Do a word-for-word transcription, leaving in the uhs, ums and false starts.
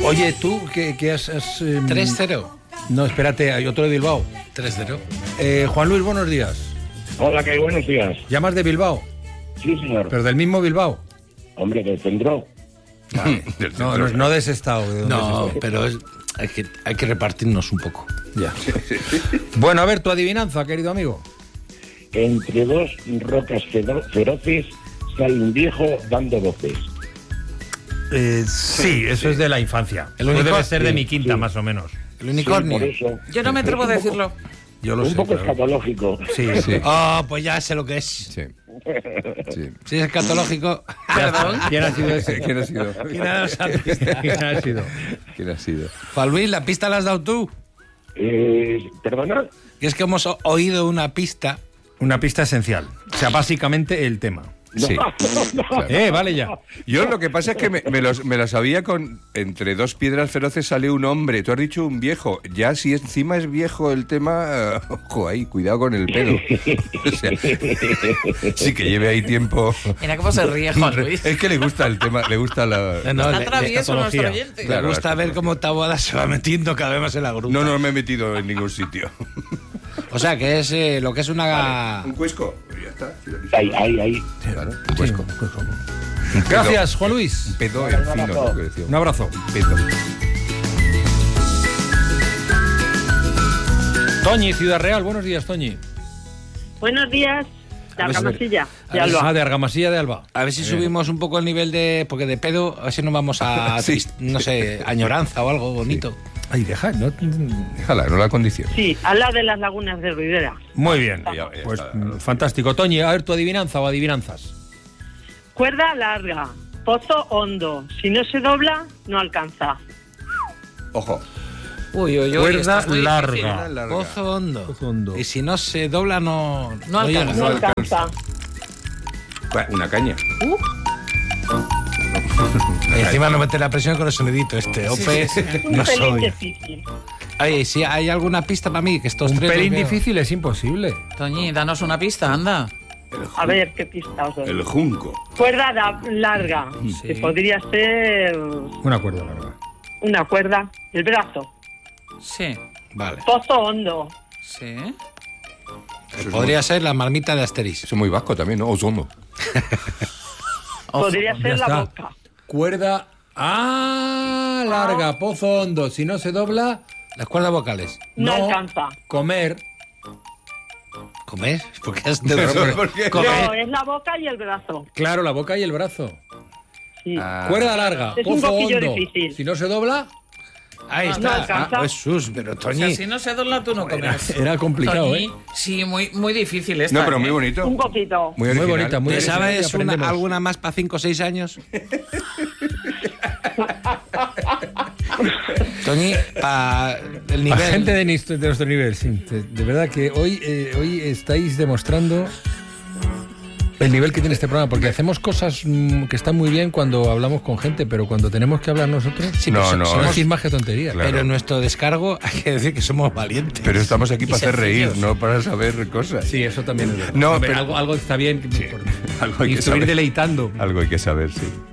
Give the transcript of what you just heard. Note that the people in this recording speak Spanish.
Oye, tú, ¿qué, qué has...? has eh, tres cero. No, espérate, hay otro de Bilbao. tres cero. Eh, Juan Luis, buenos días. Hola, ¿qué hay? Buenos días. ¿Llamas de Bilbao? Sí, señor. ¿Pero del mismo Bilbao? Hombre, del centro. Vale. No, no, no de ese estado. ¿De dónde No, es ese? pero es, hay, que, hay que repartirnos un poco. Ya. Bueno, a ver, tu adivinanza, querido amigo. Entre dos rocas fero- feroces sale un viejo dando voces. Eh, sí, eso es de la infancia. El Eso único- debe ser de sí, mi quinta, sí. más o menos. El unicornio. Sí, por eso. Yo no me atrevo a Es un poco- decirlo. Yo lo un sé. poco claro. escatológico. Sí, Sí. Oh, pues ya sé lo que es. Sí. Sí. Si es escatológico. Perdón. ¿Quién ha sido ese? ¿Quién ha sido? ¿Quién ha dado esa pista? ¿Quién ha sido? ¿Quién ha sido? Juan Luis, la pista la has dado tú. Eh, ¿Perdona? Y es que hemos o- oído una pista. Una pista esencial. O sea, básicamente el tema. Sí. Claro. Eh, vale ya. Yo lo que pasa es que me, me, los, me lo sabía con... Entre dos piedras feroces sale un hombre. Tú has dicho un viejo. Ya si encima es viejo el tema... eh, ojo ahí, cuidado con el pelo. O sea, sí que lleve ahí tiempo... Mira cómo se ríe Juan Luis. Es que le gusta el tema, le gusta la... No, Está le- travieso la nuestro escatología. oyente. Claro. Me gusta ver cómo Taboada se va metiendo cada vez más en la grupa. No, no me he metido en ningún sitio. O sea, que es eh, lo que es una... ¿Un cuesco? Pues ya está. Ahí, ahí, ahí. Claro, un cuesco. Un pedo. Gracias, Juan Luis. Un pedo en fino, ¿no? Que decía. Un abrazo. Un pedo. Toñi, Ciudad Real. Buenos días, Toñi. Buenos días, de A ver si- Argamasilla, a de ver si- Alba. Ah, de Argamasilla de Alba. A ver si subimos un poco el nivel de... Porque de pedo, a ver si nos vamos a... Sí. trist- No sé, añoranza o algo bonito. Ay, deja, no... Déjala, no la condición. Sí, al lado de las lagunas de Ribera. Muy bien. Ya, ya Pues está. mm, fantástico. Toñi, a ver tu adivinanza o adivinanzas. Cuerda larga, pozo hondo. Si no se dobla, no alcanza. Ojo. Uy, uy, uy. Cuerda esta es muy larga. difícil. Larga. Pozo hondo. Pozo hondo. Y si no se dobla, no... No llega. alcanza. No No alcanza. Va, Una caña. Y encima no mete la presión con el sonidito este. Ope, no Un pelín soy. difícil. Oye, si hay alguna pista para mí, que estos Un tres... pelín los veo. difícil es imposible. Toñi, danos una pista, anda. A ver, ¿qué pista os doy? El junco. Cuerda da- larga, Sí. que podría ser Una cuerda larga. una cuerda. El brazo. Sí, Vale. Pozo hondo. sí. Eso es Podría muy- ser la marmita de Asterix. Eso es muy vasco también, ¿no? Ozono. Ojo. Podría Ya ser la está. boca. Cuerda... Ah, larga, pozo hondo. Si no se dobla, Las cuerdas vocales. No, No. alcanza. comer. ¿Comer? Porque has de ¿Por qué? No, es la boca y el brazo. Claro, la boca y el brazo. Sí. Ah, Cuerda larga, Es un pozo poquillo hondo. difícil. Si no se dobla, Ahí No está. alcanza. Ah, Jesús, pero O Toñi. sea, si no se dobla, tú no comes. era complicado, Toñi, ¿eh? sí, muy, muy difícil esta. No, pero ¿eh? muy bonito. Un poquito. Muy, Muy original. bonita, muy ¿Te original. sabes y una, aprendemos. alguna más para cinco o seis años? Toñi, para el A nivel... gente de, nuestro- de nuestro nivel, sí. De, de verdad que hoy, eh, hoy estáis demostrando el nivel que tiene este programa, porque hacemos cosas mm, que están muy bien cuando hablamos con gente, pero cuando tenemos que hablar nosotros, Sí, No, pero no, son es- así más que tonterías. Claro. Pero en nuestro descargo hay que decir que somos valientes. Pero estamos aquí Y para hacer reír, sencillos. no para saber cosas. Sí, eso también es verdad. No, Hombre, pero- algo, algo está bien, por Algo hay que instruir saber. deleitando. Algo hay que saber, sí.